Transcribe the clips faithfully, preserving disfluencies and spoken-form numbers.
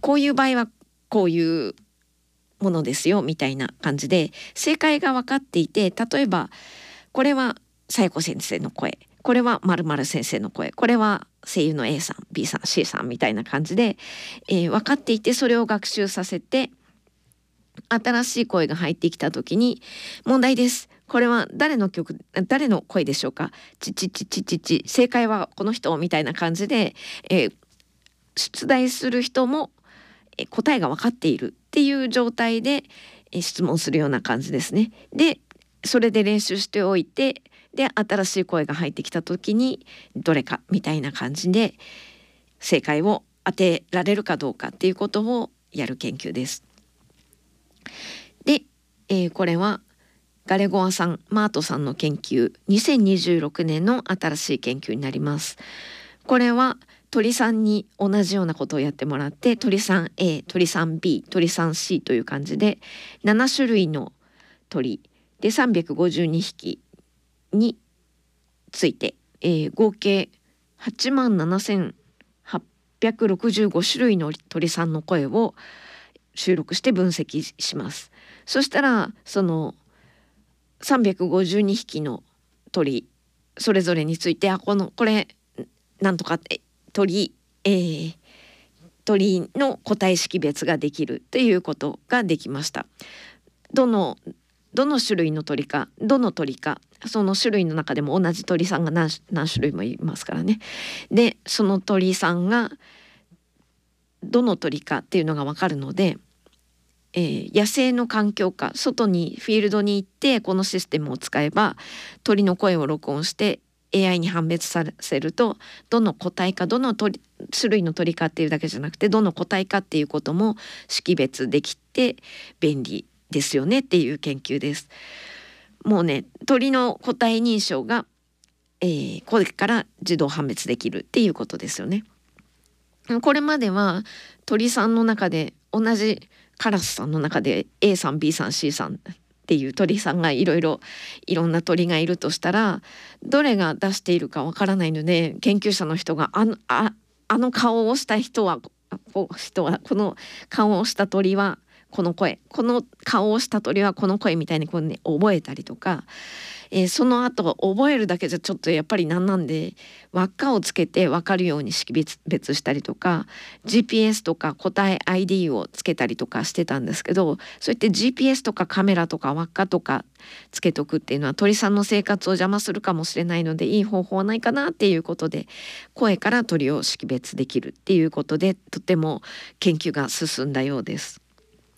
こういう場合はこういうものですよみたいな感じで正解が分かっていて、例えばこれはさやこ先生の声、これは〇〇先生の声、これは声優の A さん B さん C さんみたいな感じで、えー、分かっていて、それを学習させて新しい声が入ってきた時に問題です、これは誰の曲、誰の声でしょうか、ちちちちちち、正解はこの人みたいな感じで、えー、出題する人も答えが分かっているっていう状態で質問するような感じですね。でそれで練習しておいて、で新しい声が入ってきた時にどれかみたいな感じで正解を当てられるかどうかっていうことをやる研究です。で、えー、これはガレゴアさん、マートさんの研究、にせんにじゅうろくねんの新しい研究になります。これは鳥さんに同じようなことをやってもらって、鳥さん A、鳥さん B、鳥さん C という感じでなな種類の鳥でさんびゃくごじゅうにひきについて、えー、合計はちまんななせんはっぴゃくろくじゅうご種類の鳥さんの声を収録して分析します。そしたらそのさんびゃくごじゅうにひきの鳥それぞれについて、あこのこれなんとかって鳥、えー、鳥の個体識別ができるということができました。どのどの種類の鳥か、どの鳥か、その種類の中でも同じ鳥さんが 何, 何種類もいますからね。でその鳥さんがどの鳥かっていうのが分かるので、えー、野生の環境か外にフィールドに行ってこのシステムを使えば鳥の声を録音してエーアイ に判別させると、どの個体かどの鳥種類の鳥かっていうだけじゃなくてどの個体かっていうことも識別できて便利ですよねっていう研究です。もうね鳥の個体認証が、えー、これから自動判別できるっていうことですよね。これまでは鳥さんの中で同じカラスさんの中で A さん B さん C さんっていう鳥さんがいろいろいろんな鳥がいるとしたら、どれが出しているかわからないので、研究者の人があの、あ、あの顔をした人はこ人はこの顔をした鳥はこの声、この顔をした鳥はこの声みたいにこう、ね、覚えたりとか、えー、その後覚えるだけじゃちょっとやっぱりなんなんで輪っかをつけて分かるように識別したりとか ジーピーエス とか個体 アイディー をつけたりとかしてたんですけど、そうやって ジーピーエス とかカメラとか輪っかとかつけとくっていうのは鳥さんの生活を邪魔するかもしれないので、いい方法はないかなっていうことで声から鳥を識別できるっていうことでとても研究が進んだようです。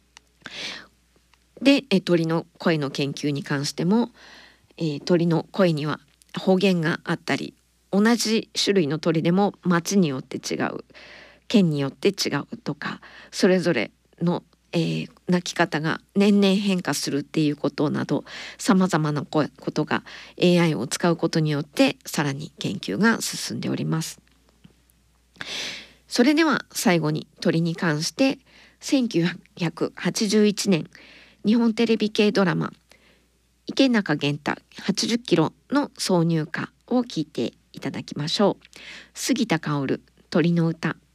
でえ鳥の声の研究に関しても、えー、鳥の声には方言があったり、同じ種類の鳥でも町によって違う、県によって違うとか、それぞれの、えー、鳴き方が年々変化するっていうことなど、さまざまなことが エーアイ を使うことによってさらに研究が進んでおります。それでは最後に鳥に関してせんきゅうひゃくはちじゅういちねん日本テレビ系ドラマ池中玄太はちじゅっキロの挿入歌を聞いていただきましょう。杉田薫鳥の歌。